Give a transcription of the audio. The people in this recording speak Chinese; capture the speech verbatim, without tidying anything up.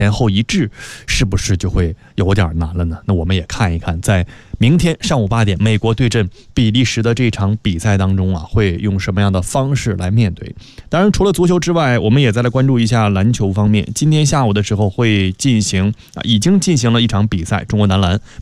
前后一致，是不是就会有点难了呢？那我们也看一看，在明天上午八点，美国对阵比利时的这场比赛当中啊，会用什么样的方式来面对？当然，除了足球之外，我们也再来关注一下篮球方面。今天下午的时候会进行啊，已经进行了一场比赛，中国男篮